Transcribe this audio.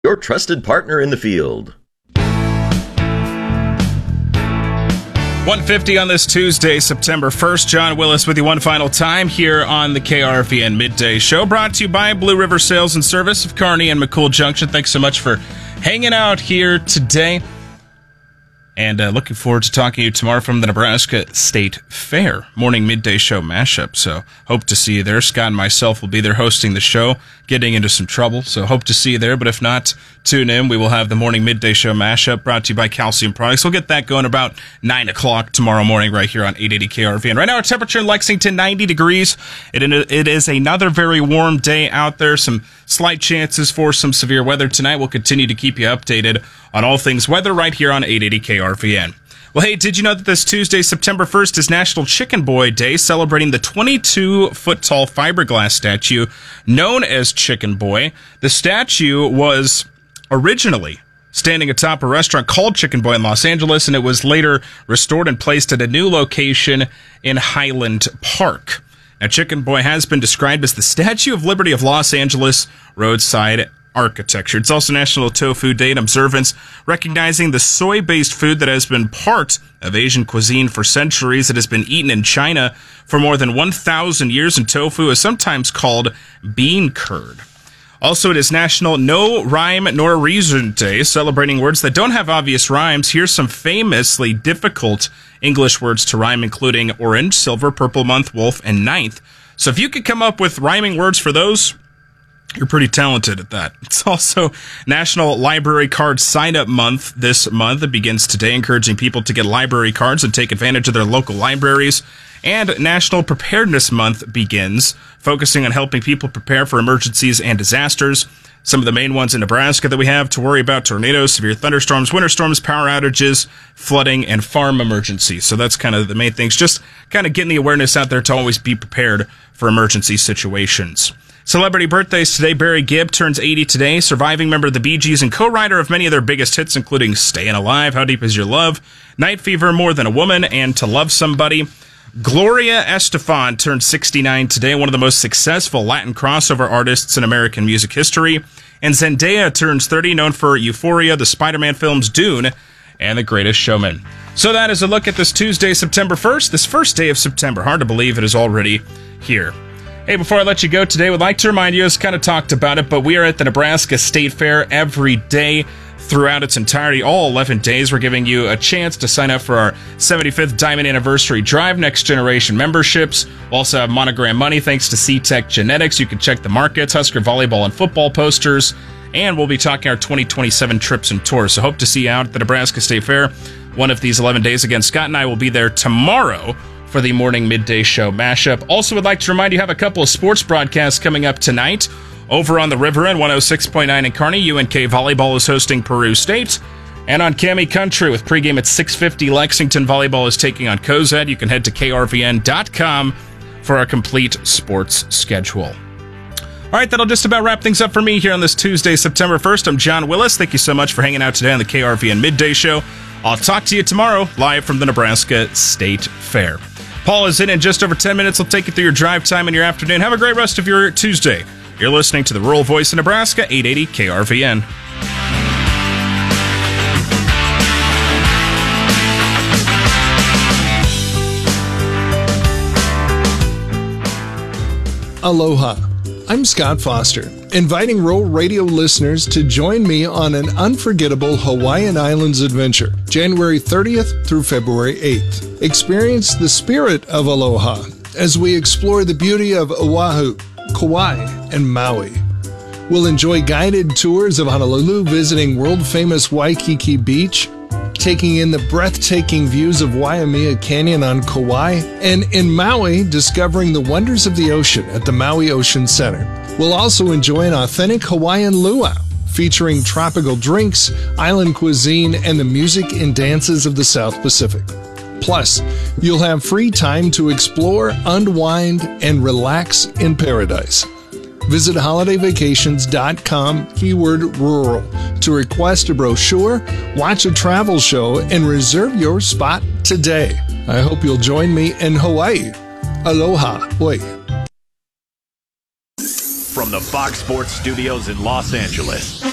your trusted partner in the field. 1:50 on this Tuesday, September 1st. John Willis with you one final time here on the KRVN Midday Show, brought to you by Blue River Sales and Service of Kearney and McCool Junction. Thanks so much for hanging out here today. And looking forward to talking to you tomorrow from the Nebraska State Fair morning midday show mashup. So hope to see you there. Scott and myself will be there hosting the show, getting into some trouble. So hope to see you there. But if not, tune in. We will have the morning midday show mashup brought to you by Calcium Products. We'll get that going about 9 o'clock tomorrow morning right here on 880 KRVN. Right now, our temperature in Lexington, 90 degrees. It is another very warm day out there. Some slight chances for some severe weather tonight. We'll continue to keep you updated on all things weather right here on 880 KRVN. Well, hey, did you know that this Tuesday, September 1st, is National Chicken Boy Day, celebrating the 22-foot-tall fiberglass statue known as Chicken Boy? The statue was originally standing atop a restaurant called Chicken Boy in Los Angeles, and it was later restored and placed at a new location in Highland Park. Now, Chicken Boy has been described as the Statue of Liberty of Los Angeles roadside architecture. It's also National Tofu Day and observance, recognizing the soy-based food that has been part of Asian cuisine for centuries. It has been eaten in China for more than 1,000 years, and tofu is sometimes called bean curd. Also, it is National No Rhyme Nor Reason Day, celebrating words that don't have obvious rhymes. Here's some famously difficult English words to rhyme, including orange, silver, purple month, wolf, and ninth. So if you could come up with rhyming words for those, you're pretty talented at that. It's also National Library Card Sign-Up Month this month. It begins today, encouraging people to get library cards and take advantage of their local libraries. And National Preparedness Month begins, focusing on helping people prepare for emergencies and disasters. Some of the main ones in Nebraska that we have to worry about: tornadoes, severe thunderstorms, winter storms, power outages, flooding, and farm emergencies. So that's kind of the main things. Just kind of getting the awareness out there to always be prepared for emergency situations. Celebrity birthdays today. Barry Gibb turns 80 today, surviving member of the Bee Gees and co-writer of many of their biggest hits, including Stayin' Alive, How Deep Is Your Love, Night Fever, More Than a Woman, and To Love Somebody. Gloria Estefan turned 69 today, one of the most successful Latin crossover artists in American music history. And Zendaya turns 30, known for Euphoria, the Spider-Man films Dune, and The Greatest Showman. So that is a look at this Tuesday, September 1st, this first day of September. Hard to believe it is already here. Hey, before I let you go today, I would like to remind you, as kind of talked about it, but we are at the Nebraska State Fair every day throughout its entirety. All 11 days, we're giving you a chance to sign up for our 75th Diamond Anniversary Drive Next Generation memberships. We'll also have Monogram Money thanks to C-Tech Genetics. You can check the markets, Husker Volleyball and Football posters, and we'll be talking our 2027 trips and tours. So hope to see you out at the Nebraska State Fair one of these 11 days. Again, Scott and I will be there tomorrow for the morning midday show mashup. Also would like to remind you, have a couple of sports broadcasts coming up tonight. Over on the River End, 106.9 in Kearney, UNK Volleyball is hosting Peru State. And on Cami Country with pregame at 6:50, Lexington Volleyball is taking on Cozad. You can head to krvn.com for our complete sports schedule. All right, that'll just about wrap things up for me here on this Tuesday, September 1st. I'm John Willis. Thank you so much for hanging out today on the KRVN Midday Show. I'll talk to you tomorrow, live from the Nebraska State Fair. Paul is in just over 10 minutes. He'll take you through your drive time in your afternoon. Have a great rest of your Tuesday. You're listening to the Rural Voice of Nebraska, 880 KRVN. Aloha. I'm Scott Foster, inviting rural radio listeners to join me on an unforgettable Hawaiian Islands adventure, January 30th through February 8th. Experience the spirit of aloha as we explore the beauty of Oahu, Kauai, and Maui. We'll enjoy guided tours of Honolulu, visiting world-famous Waikiki Beach, taking in the breathtaking views of Waimea Canyon on Kauai, and in Maui, discovering the wonders of the ocean at the Maui Ocean Center. We'll also enjoy an authentic Hawaiian luau, featuring tropical drinks, island cuisine, and the music and dances of the South Pacific. Plus, you'll have free time to explore, unwind, and relax in paradise. Visit holidayvacations.com, keyword rural, to request a brochure, watch a travel show, and reserve your spot today. I hope you'll join me in Hawaii. Aloha. Oi. From the Fox Sports Studios in Los Angeles,